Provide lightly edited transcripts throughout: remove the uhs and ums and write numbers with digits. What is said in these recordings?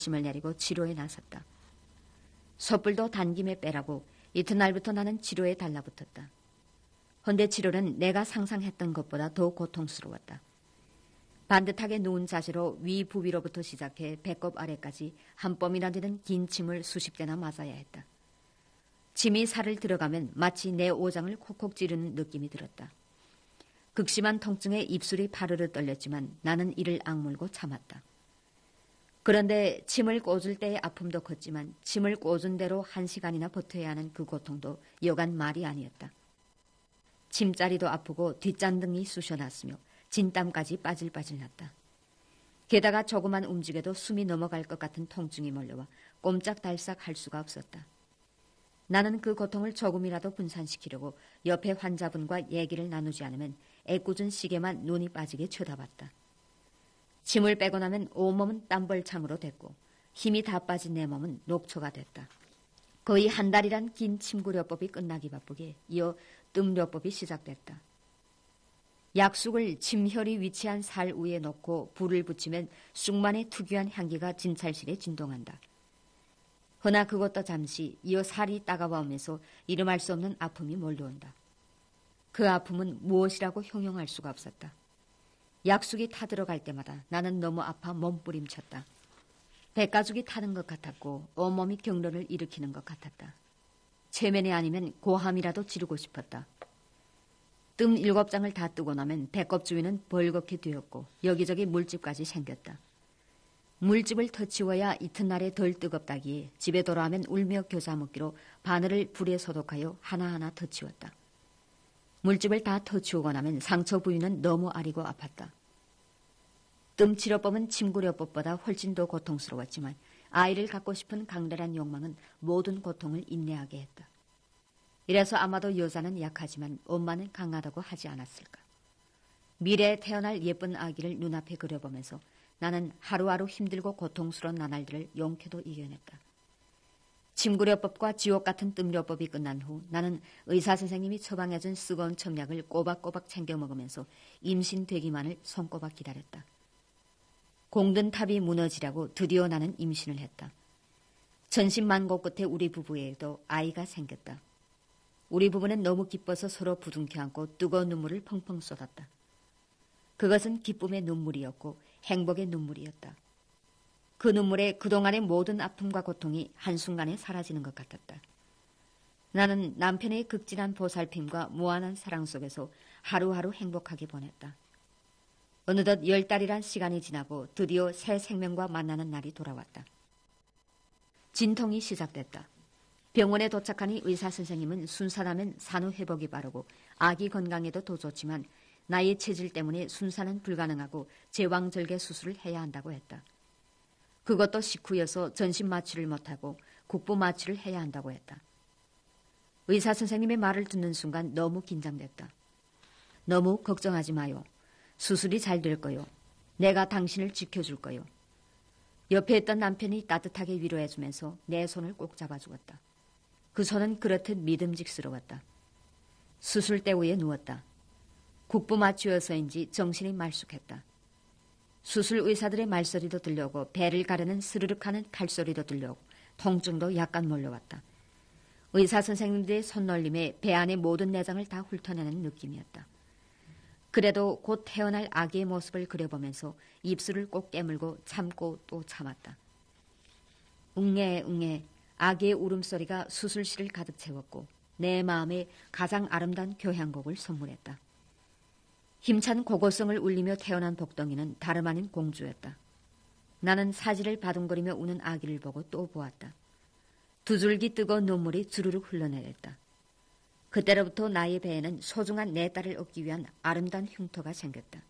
결심을 내리고 치료에 나섰다. 섣불도 단김에 빼라고 이튿날부터 나는 치료에 달라붙었다. 헌데 치료는 내가 상상했던 것보다 더 고통스러웠다. 반듯하게 누운 자세로 위 부위로부터 시작해 배꼽 아래까지 한 뼘이나 되는 긴 침을 수십 대나 맞아야 했다. 침이 살을 들어가면 마치 내 오장을 콕콕 찌르는 느낌이 들었다. 극심한 통증에 입술이 파르르 떨렸지만 나는 이를 악물고 참았다. 그런데 침을 꽂을 때의 아픔도 컸지만 침을 꽂은 대로 1시간이나 버텨야 하는 그 고통도 여간 말이 아니었다. 침자리도 아프고 뒷잔등이 쑤셔났으며 진땀까지 빠질빠질 났다. 게다가 조그만 움직여도 숨이 넘어갈 것 같은 통증이 몰려와 꼼짝달싹 할 수가 없었다. 나는 그 고통을 조금이라도 분산시키려고 옆에 환자분과 얘기를 나누지 않으면 애꿎은 시계만 눈이 빠지게 쳐다봤다. 침을 빼고 나면 온몸은 땀벌창으로 됐고 힘이 다 빠진 내 몸은 녹초가 됐다. 거의 한 달이란 긴 침구려법이 끝나기 바쁘게 이어 뜸려법이 시작됐다. 약숙을 침혈이 위치한 살 위에 놓고 불을 붙이면 쑥만의 특유한 향기가 진찰실에 진동한다. 허나 그것도 잠시 이어 살이 따가워오면서 이름할 수 없는 아픔이 몰려온다. 그 아픔은 무엇이라고 형용할 수가 없었다. 약숙이 타들어갈 때마다 나는 너무 아파 몸부림쳤다. 백가죽이 타는 것 같았고 온몸이 경련을 일으키는 것 같았다. 체면이 아니면 고함이라도 지르고 싶었다. 뜸 7장을 다 뜨고 나면 배꼽 주위는 벌겋게 되었고 여기저기 물집까지 생겼다. 물집을 터치워야 이튿날에 덜 뜨겁다기에 집에 돌아오면 울며 겨자 먹기로 바늘을 불에 소독하여 하나하나 터치웠다. 물집을 다 터치우고 나면 상처 부위는 너무 아리고 아팠다. 뜸치료법은 침구려법보다 훨씬 더 고통스러웠지만 아이를 갖고 싶은 강렬한 욕망은 모든 고통을 인내하게 했다. 이래서 아마도 여자는 약하지만 엄마는 강하다고 하지 않았을까. 미래에 태어날 예쁜 아기를 눈앞에 그려보면서 나는 하루하루 힘들고 고통스러운 나날들을 용케도 이겨냈다. 침구려법과 지옥 같은 뜸려법이 끝난 후 나는 의사 선생님이 처방해준 쓰거운 첨약을 꼬박꼬박 챙겨 먹으면서 임신되기만을 손꼽아 기다렸다. 공든 탑이 무너지라고 드디어 나는 임신을 했다. 천신만고 끝에 우리 부부에도 아이가 생겼다. 우리 부부는 너무 기뻐서 서로 부둥켜 안고 뜨거운 눈물을 펑펑 쏟았다. 그것은 기쁨의 눈물이었고 행복의 눈물이었다. 그 눈물에 그동안의 모든 아픔과 고통이 한순간에 사라지는 것 같았다. 나는 남편의 극진한 보살핌과 무한한 사랑 속에서 하루하루 행복하게 보냈다. 어느덧 10달이란 시간이 지나고 드디어 새 생명과 만나는 날이 돌아왔다. 진통이 시작됐다. 병원에 도착하니 의사 선생님은 순산하면 산후 회복이 빠르고 아기 건강에도 더 좋지만 나의 체질 때문에 순산은 불가능하고 제왕절개 수술을 해야 한다고 했다. 그것도 식후여서 전신 마취를 못하고 국부 마취를 해야 한다고 했다. 의사 선생님의 말을 듣는 순간 너무 긴장됐다. 너무 걱정하지 마요. 수술이 잘 될 거요. 내가 당신을 지켜줄 거요. 옆에 있던 남편이 따뜻하게 위로해주면서 내 손을 꼭 잡아주었다. 그 손은 그렇듯 믿음직스러웠다. 수술대 위에 누웠다. 국부 마취여서인지 정신이 말쑥했다. 수술 의사들의 말소리도 들려오고 배를 가르는 스르륵하는 칼소리도 들려오고 통증도 약간 몰려왔다. 의사 선생님들의 손놀림에 배 안의 모든 내장을 다 훑어내는 느낌이었다. 그래도 곧 태어날 아기의 모습을 그려보면서 입술을 꼭 깨물고 참고 또 참았다. 웅에 웅에 아기의 울음소리가 수술실을 가득 채웠고 내 마음에 가장 아름다운 교향곡을 선물했다. 힘찬 고고성을 울리며 태어난 복덩이는 다름 아닌 공주였다. 나는 사지를 바둥거리며 우는 아기를 보고 또 보았다. 두 줄기 뜨거운 눈물이 주르륵 흘러내렸다. 그때로부터 나의 배에는 소중한 내 딸을 얻기 위한 아름다운 흉터가 생겼다.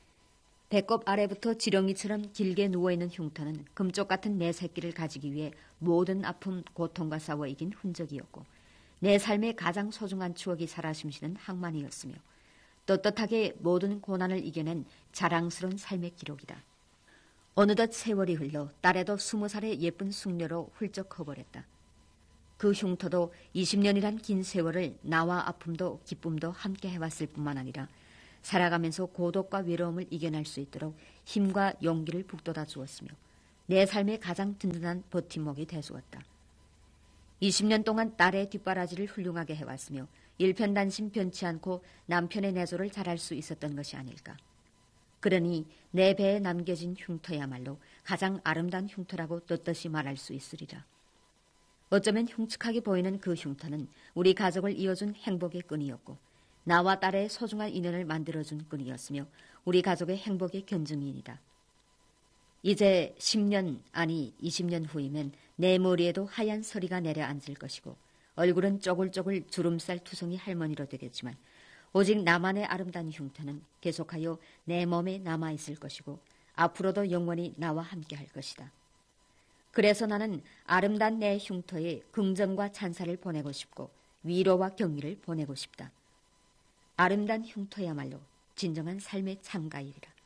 배꼽 아래부터 지렁이처럼 길게 누워있는 흉터는 금쪽 같은 내 새끼를 가지기 위해 모든 아픔, 고통과 싸워 이긴 흔적이었고 내 삶의 가장 소중한 추억이 살아 숨쉬는 항만이었으며 떳떳하게 모든 고난을 이겨낸 자랑스러운 삶의 기록이다. 어느덧 세월이 흘러 딸에도 20살의 예쁜 숙녀로 훌쩍 커버렸다. 그 흉터도 20년이란 긴 세월을 나와 아픔도 기쁨도 함께 해왔을 뿐만 아니라 살아가면서 고독과 외로움을 이겨낼 수 있도록 힘과 용기를 북돋아 주었으며 내 삶의 가장 든든한 버팀목이 되주었다. 20년 동안 딸의 뒷바라지를 훌륭하게 해왔으며 일편단심 변치 않고 남편의 내조를 잘할 수 있었던 것이 아닐까. 그러니 내 배에 남겨진 흉터야말로 가장 아름다운 흉터라고 떳떳이 말할 수 있으리라. 어쩌면 흉측하게 보이는 그 흉터는 우리 가족을 이어준 행복의 끈이었고 나와 딸의 소중한 인연을 만들어준 끈이었으며 우리 가족의 행복의 견증이니다. 이제 10년 아니 20년 후이면 내 머리에도 하얀 서리가 내려앉을 것이고 얼굴은 쪼글쪼글 주름살 투성이 할머니로 되겠지만 오직 나만의 아름다운 흉터는 계속하여 내 몸에 남아있을 것이고 앞으로도 영원히 나와 함께할 것이다. 그래서 나는 아름다운 내 흉터에 긍정과 찬사를 보내고 싶고 위로와 경의를 보내고 싶다. 아름다운 흉터야말로 진정한 삶의 참가일이라.